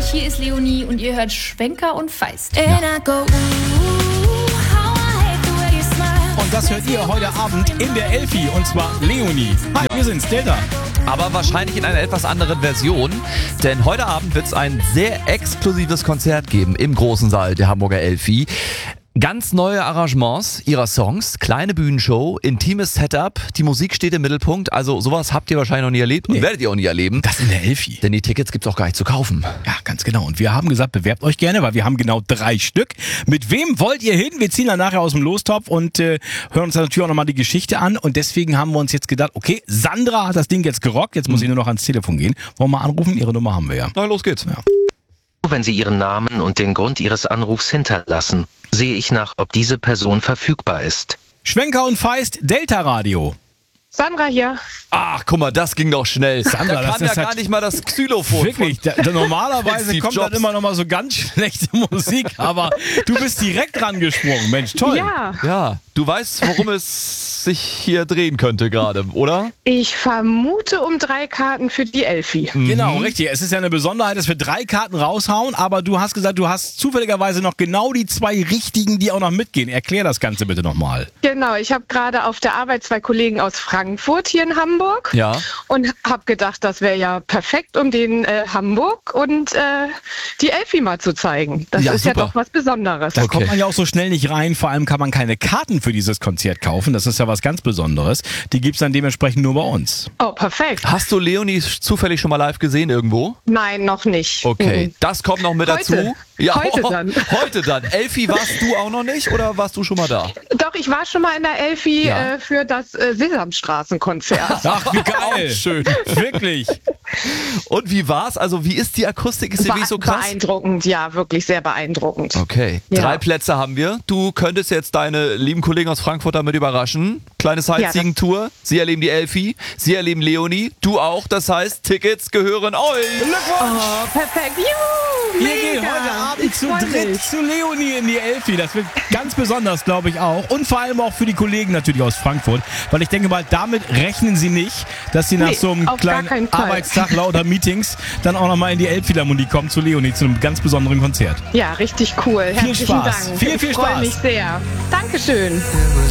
hier ist Leonie und ihr hört Schwenker und Feist. Und das hört ihr heute Abend in der Elfi, und zwar Leonie. Hi, wir sind's, Delta. Aber wahrscheinlich in einer etwas anderen Version, denn heute Abend wird es ein sehr exklusives Konzert geben im großen Saal der Hamburger Elfi. Ganz neue Arrangements ihrer Songs, kleine Bühnenshow, intimes Setup, die Musik steht im Mittelpunkt, also sowas habt ihr wahrscheinlich noch nie erlebt und werdet ihr auch nie erleben. Das in der Elfi. Denn die Tickets gibt's auch gar nicht zu kaufen. Ja, ganz genau. Und wir haben gesagt, bewerbt euch gerne, weil wir haben genau 3 Stück. Mit wem wollt ihr hin? Wir ziehen dann nachher aus dem Lostopf und hören uns dann natürlich auch nochmal die Geschichte an. Und deswegen haben wir uns jetzt gedacht, okay, Sandra hat das Ding jetzt gerockt, jetzt muss ich nur noch ans Telefon gehen. Wollen wir mal anrufen? Ihre Nummer haben wir ja. Na, los geht's. Ja. Wenn Sie Ihren Namen und den Grund Ihres Anrufs hinterlassen, sehe ich nach, ob diese Person verfügbar ist. Schwenker und Feist, Delta Radio. Sandra hier. Ach, guck mal, das ging doch schnell. Sandra, da das kam ja ist gar halt nicht mal das Xylophon. Wirklich, normalerweise Steve kommt Jobs. dann immer noch mal so ganz schlechte Musik, aber du bist direkt rangesprungen. Mensch, toll. Ja, Ja, du weißt, worum es sich hier drehen könnte gerade, oder? ich vermute um 3 Karten für die Elfi. Genau, richtig. Es ist ja eine Besonderheit, dass wir 3 Karten raushauen, aber du hast gesagt, du hast zufälligerweise noch genau die 2 richtigen, die auch noch mitgehen. Erklär das Ganze bitte nochmal. Genau, ich habe gerade auf der Arbeit 2 Kollegen aus Frankfurt hier in Hamburg Ja. und habe gedacht, das wäre ja perfekt, um den Hamburg und die Elfi mal zu zeigen. Das Ja, ist super. ja doch was Besonderes. Da kommt man ja auch so schnell nicht rein. Vor allem kann man keine Karten für dieses Konzert kaufen. Das ist ja was ganz Besonderes. Die gibt's dann dementsprechend nur bei uns. Oh, perfekt. Hast du Leonie zufällig schon mal live gesehen irgendwo? Nein, noch nicht. Okay, das kommt noch mit Heute. dazu. Ja, Heute dann. Heute dann. Elfi, warst du auch noch nicht oder warst du schon mal da? Doch, ich war schon mal in der Elfi Ja. für das Sesamstraßenkonzert. Ach, wie geil. Schön. Wirklich. Und wie war's? Also wie ist die Akustik? Ist die wirklich so krass? Beeindruckend, ja, wirklich sehr beeindruckend. Okay, Ja. 3 Plätze haben wir. Du könntest jetzt deine lieben Kollegen aus Frankfurt damit überraschen. Kleine Sightseeing-Tour. Sie erleben die Elfi, sie erleben Leonie, du auch. Das heißt, Tickets gehören euch. Oh, perfekt. Juhu, Wir mega. gehen heute Abend Ich zu freu dritt mich. zu Leonie in die Elfi. Das wird ganz besonders, glaube ich auch. Und vor allem auch für die Kollegen natürlich aus Frankfurt. Weil ich denke mal, damit rechnen sie nicht, dass sie nach Nee, so einem auf gar kleinen keinen Fall. Arbeitstag lauter Meetings dann auch nochmal in die Elbphilharmonie kommen zu Leonie, zu einem ganz besonderen Konzert. Ja, richtig cool. Herzlichen Spaß. Dank. Viel ich freue Spaß. mich sehr. Dankeschön. It was